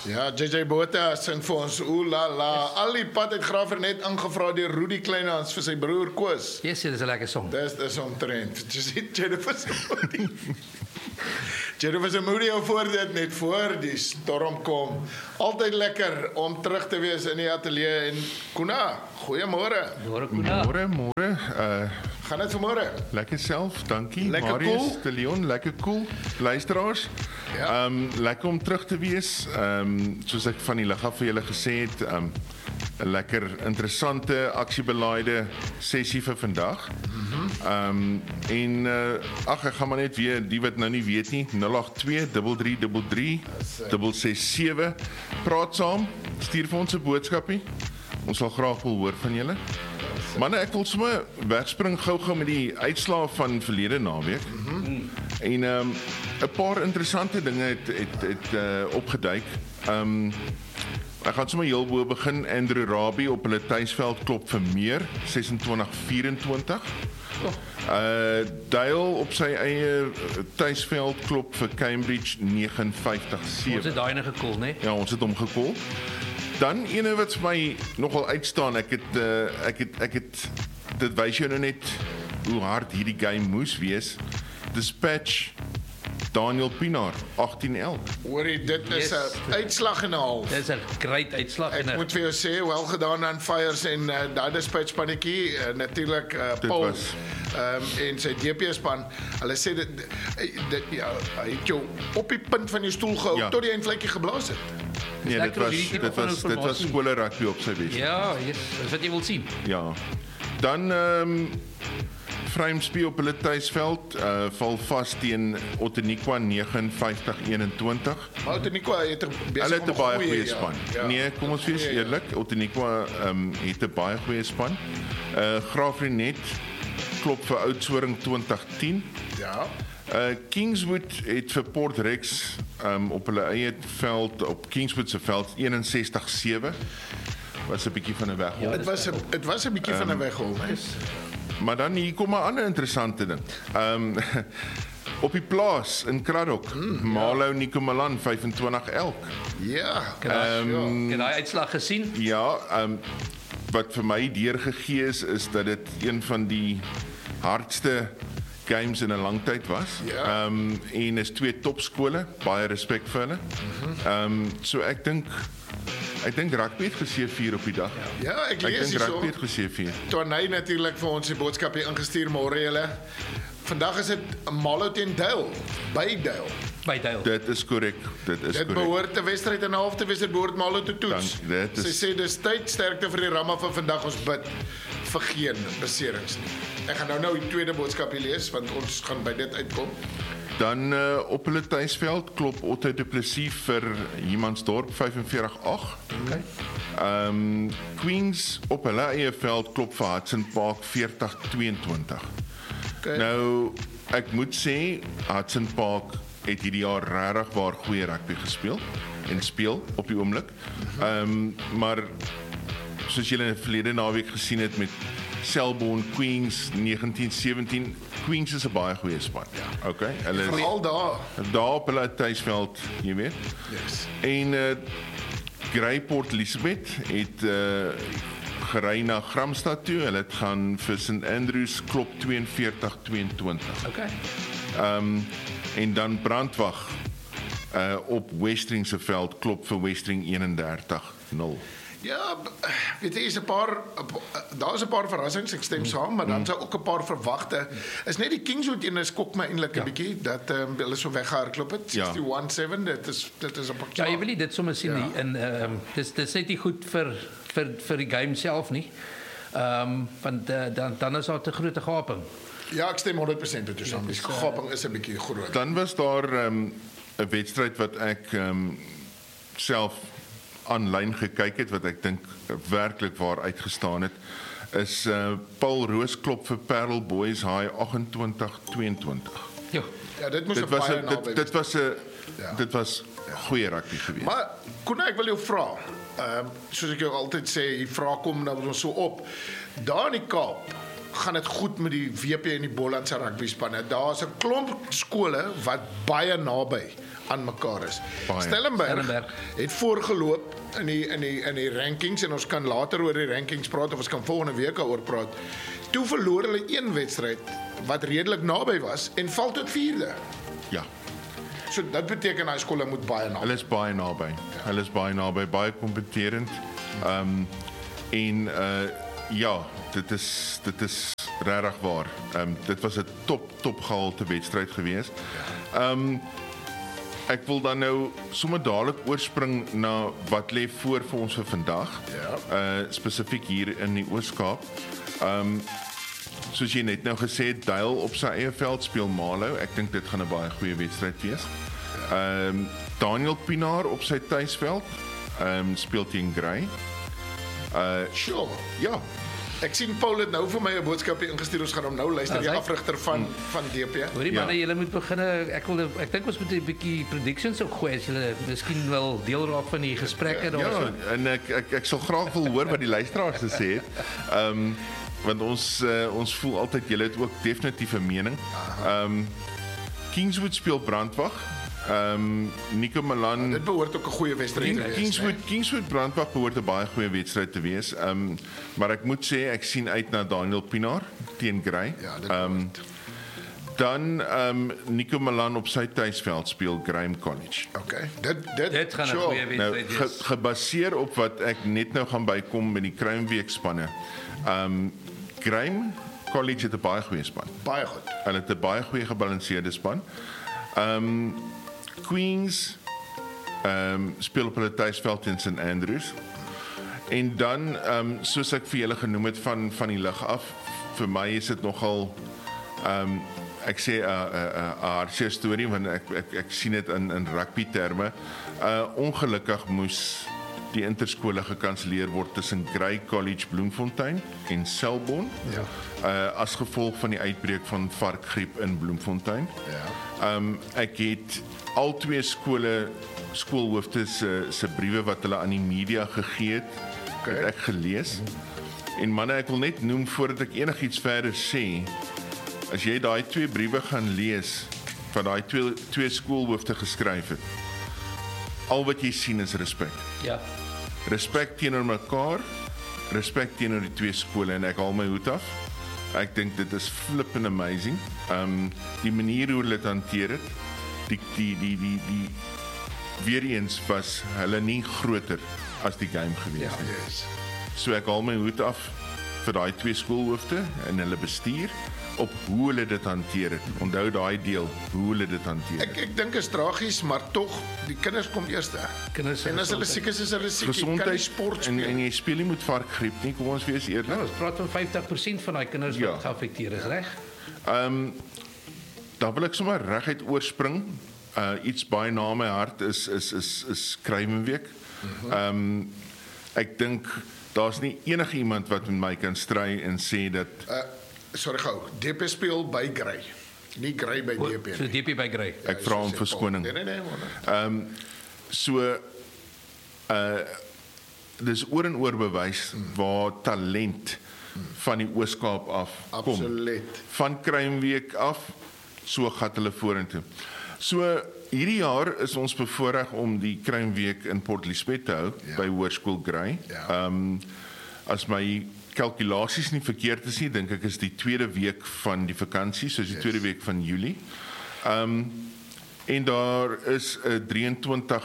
Ja, JJ Botha sing vir ons, ooh la la, al die pad uit Graafrenet aangevra deur Rudy Kleinhans vir sy broer Koos. Yes, dit is 'n lekker song. Dis omtrent. Jy sien Jennifer se moody. Jennifer se moody voor dit net voor die storm kom. Altyd lekker om terug te wees in die ateljee en Kuna, goeiemôre. Môre Kuna. Môre. Gaan dit vanmôre? Lekker self, dankie. Lekker Marius, cool? de Leon, lekker cool. Luisteraars. Ja. Lekker om terug te wees. Soos ek van die lig af vir julle gesê het, 'n lekker interessante aksiebelaaide sessie vir vandag. Ek gaan maar net weer die wat nou nie weet nie, 082-333-667. Praat saam, stuur vir ons 'n boodskapie. Ons sal graag wil hoor van julle. Manne, ek wil sommer wegspring gou met die uitslae van verlede naweek. En 'n paar interessante dinge het opgeduik. Ek gaan sommer heel bo begin. Andrew Rabi op hulle tuisveld klop vir meer 26-24. Dale op sy eie tuisveld klop vir Cambridge 59-7. Ons het daai ene gekol, né? Ja, ons het hom gekol. Dan ene wat vir my nogal uitstaan. Ek het dit wys jou nou net hoe hard hierdie game moes wees. Dispatch Daniel Pienaar 18-11. Hoorie, dit is 'n Yes. uitslag en 'n half. Dit is 'n great uitslag Ek en moet vir jou sê, wel gedaan aan Fires en daai dispatch spanetjie, natuurlik Paul was- en sy DP span. Hulle sê dit ja, hy het jou op die punt van jou stoel gehou Ja. tot die eindvletjie geblaas het. Nee, lekker om hierdie tipe van dit was informasie. skole rugby op sy bes. Ja, yes, dis wat jy wil sien. Ja. Dan Vryheidsspie op hulle tuisveld val vas teen Otaniqua 59-21. Maar Otaniqua het Hulle het 'n baie goeie span. Ja. Nee, kom ons wees eerlik, Otaniqua het 'n baie goeie span. Graafrenet klop vir Oudtshoorn 2010. Ja. Kingswood het vir Port Rex op hulle eie veld, op Kingswood se veld 61-7. Was 'n bietjie van 'n weghol. Dit was 'n bietjie van 'n weghol, hè. Maar dan hier kom 'n ander interessante ding. Op die plaas in Kraddock, Malo Nikomalan 25-11. Ja. Ek het daai uitslag gesien. Ja, wat vir my deurgegee is dat dit een van die hardste games in 'n lang tyd was. Ja. En is twee topskole, baie respek vir hulle. So ek dink rugby het geseëvier op die dag. Ja, ek Ek lees dink hierso. rugby het geseëvier. Tonay natuurlik vir ons die boodskap hier ingestuur môre julle. Vandag is dit Malo teen Dale, by Dale. By Dale. Dit is korrek. Dit behoort 'n wedstryd en 'n half te wees, dit behoort Malo te toets. Dank, dit is- Sy sê dis tyd, sterkte vir die ramme van vandag, ons bid vir geen beserings nie. Ek gaan nou die tweede boodskap hier lees want ons gaan by dit uitkom. Dan op hulle tuisveld klop Otto du Plessis vir Humansdorp 45-8. Okay. Queens op hulle eie veld klop vir Hudson Park 40-22. Okay. Nou ek moet sê Hudson Park het hierdie jaar regtig waar goeie rugby gespeel en speel op die oomblik. Maar soos julle in die verlede naweek gesien het met Selborne Queens 1917, Queens is 'n baie goeie span. Ja. Okay, hulle is Veral daar. op hulle tuisveld, jy weet. Yes. En Greyport Elizabeth het gery na Gramstad toe. Hulle het gaan vir St Andrews klop 42-22. Okay. En dan Brandwag op Westring se veld klop vir Westring 31-0. Ja, weet jy, daar's 'n paar verrassings, ek stem saam, maar dan sou ook 'n paar verwagte. Is net die Kingswood een skok my eintlik 'n bietjie dat hulle so weghardloop het. 61-7, dit is 'n pak. Ja, jy wil nie dit sommer sien nie en dis net nie goed vir die game self nie. Want dan is daar te groot gaping. Ja, ek stem 100% met jou saam. Die gaping is 'n bietjie groot. Dan was daar 'n wedstryd wat ek self aanlyn gekyk het wat ek dink werklik waar uitgestaan het is Paul Roos klop vir Parel Boys High 28-22. Ja. Ja, dit moes 'n baie naby. Dit was goeie rugby geweest. Maar kon ek wil jou vra. Soos ek jou altyd sê, die vraag kom nou ons so op. Daar in die Kaap gaan dit goed met die WP en die Bollandse rugby spanne. Daar's 'n klomp skole wat baie naby aan mekaar is. Stellenberg het voorgeloop in die rankings en ons kan later oor die rankings praat of ons kan volgende week daaroor praat. Toe verloor hulle een wedstryd wat redelik naby was en val tot 4de. Ja. So dit beteken daai skole moet baie naby. Hulle is baie naby. Hulle is baie naby, baie kompeterend. Ja, dit is regtig waar. Dit was 'n top gehalte wedstryd geweest. Ek wil dan nou sommer dadelik oorspring na wat lê voor vir ons vir vandag. Spesifiek hier in die Oos-Kaap. Soos jy net nou gesê het, Duil op sy eie veld speel Malo. Ek dink dit gaan 'n baie goeie wedstryd wees. Daniel Pienaar op sy tuisveld speel teen Grey. Sure. Ja. Ek sien Paul het nou vir my 'n boodskapie ingestuur. Ons gaan hom nou luister, die afrigter van DP. Hoorie manne, julle moet begin. Ek dink ons moet 'n bietjie predictions ook gooi as julle miskien wel deel raak van die gesprekke daar. Ja, en ek sal graag wil hoor wat die luisteraars gesê het. Want ons voel altyd julle het ook definitief 'n mening. Kingswood speel Brandwag. Nico Malan. Dit behoort ook 'n goeie wedstryd te wees. Kingswood Brandwag behoort 'n baie goeie wedstryd te wees. Maar ek moet sê ek sien uit na Daniel Pienaar teen Grey. Ja, dit behoort. Dan Nico Malan op sy tuisveld speel Graham College. Okay. Dit gaan 'n goeie wedstryd wees. Gebaseer op wat ek net nou gaan bykom met die Kruimweek spanne. Graham College het 'n baie goeie span. Baie goed. Hulle het 'n baie goeie gebalanseerde span. Queens speel op hulle tuisveld teen St Andrews. En dan soos ek vir julle genoem het van die lig af, vir my is dit nogal ek sê 'n hartseer storie want ek sien dit in rugby terme. Ongelukkig moes die interskole gekanselleer word tussen Grey College Bloemfontein en Selborne. As gevolg van die uitbreek van varkgriep in Bloemfontein. Ek het al twee skoolhoofde se briewe wat hulle aan die media gegee het, het ek gelees. En manne, ek wil net noem voordat ek enigiets verder sê, as jy daai twee briewe gaan lees wat daai twee skoolhoofde geskryf het, al wat jy sien is respek. Ja. Respek teenoor mekaar, respek teenoor die twee skole en ek haal my hoed af. Ek dink dit is flipping amazing. Die manier hoe hulle dit hanteer het, die weer eens was hulle nie groter as die game gewees nie. Yes. So ek haal my hoed af vir daai twee skoolhoofde en hulle bestuur op hoe hulle dit hanteer het. Onthou daai deel, hoe hulle dit hanteer het. Ek dink is tragies, maar tog die kinders kom eers. En as hulle siek is hulle siek. Jy kan nie sport speel. En jy speel nie met varkgriep nie. Kom ons wees eerlik. Ons praat van 50% van daai kinders wat geaffekteer is, reg? Dan wil ek sommer reguit oorspring. Iets baie na my hart is Kruimweek. Ek dink daar's nie enige iemand wat met my kan stry en sê dat sorry gou, DP speel by Grey. Nie Grey by DP nie. So DP by Grey. Ek vra om verskoning. Nee. Dis oor en oor bewys waar talent van die Oos-Kaap af kom. Absoluut. Van Kruimweek af, so gaan hulle vorentoe. So hierdie jaar is ons bevoorreg om die Kruimweek in Port Elizabeth te hou by Hoërskool Grey. As my kalkulasies nie verkeerd is nie, dink ek is die tweede week van die vakansie, soos die tweede week van Julie. En daar is 'n 23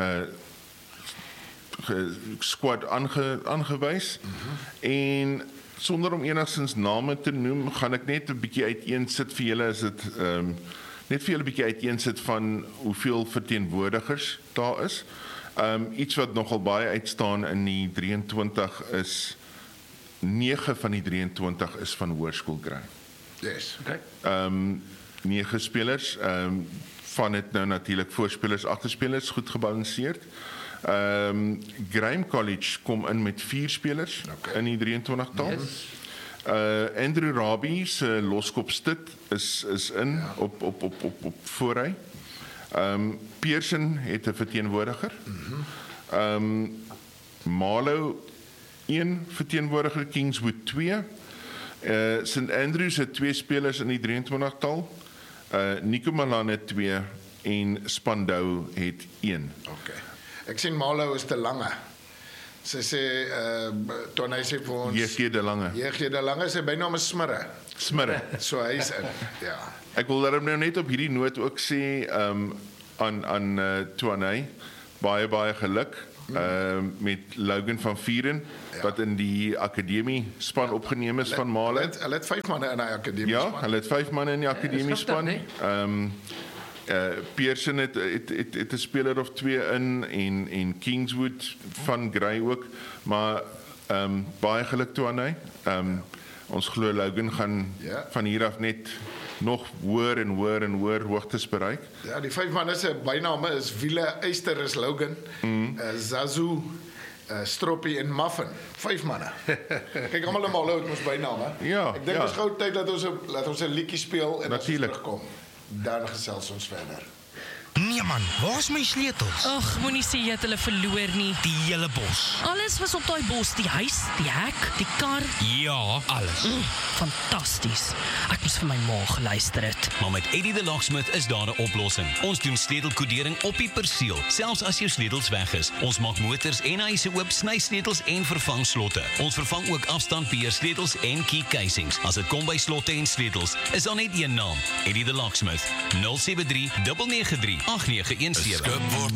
squad aangewys. En sonder om enigstens name te noem, gaan ek net 'n bietjie uiteensit vir julle, is dit net vir julle 'n bietjie uiteensit van hoeveel verteenwoordigers daar is. Iets wat nogal baie uitstaan in die 23 is 9 van die 23 is van Hoërskool Grey. Yes. Okay. 9 spelers, van het nou natuurlik voorspelers, agterspelers, goed gebalanseerd. Graham College kom in met 4 spelers in die 23-tal. Yes. Andrew Rabie se loskopstit is in op voorry. Pearson het 'n verteenwoordiger. Malo 1 verteenwoordiger, Kingswood 2. St Andrews het 2 spelers in die 23-tal. Nico Malan het 2 en Spandau het 1. Okay. Ek sien Malo is te lange. Sy sê, toe hy sê vir ons... JG de Lange. JG de Lange, sy bynaam is Smirre. Smirre. So hy is in, ja. Ek wil daarom nou net op hierdie noot ook sê, aan Tuanay, baie geluk, met Logan van Vieren, wat in die akademie span opgeneem is van Male. Hulle het 5 manne in die akademie Ja, span. hulle het 5 manne in die akademie span. Pearson het 'n speler of 2 in en Kingswood van Grey ook, maar baie geluk toe aan hy. Ons glo Logan gaan van hier af net nog hoër en hoër hoogtes bereik. Ja, die 5 manne se byname is Wiele, Eyster is Logan, Zazu, Stroppie en Muffin. 5 manne. Kyk, almal in Malo het ons byname. Ja, ek dink dit is gou tyd dat ons 'n liedjie speel en Natuurlijk. terugkom. Dan gesels ons verder. Nee man, waar is my sleutels? Ag, moenie sê jy het hulle verloor nie. Die hele bos. Alles was op daai bos, die huis, die hek, die kar. Ja, alles. Fantasties. Ek moes vir my ma geluister het. Maar met Eddie the Locksmith is daar 'n oplossing. Ons doen sleutelkodering op die perseel, selfs as jou sleutels weg is. Ons maak motors en huise oop, sny sleutels en vervang slotte. Ons vervang ook afstandbeheer sleutels en key casings. As dit kom by slotte en sleutels, is daar net een naam: Eddie the Locksmith. 073 993 8917.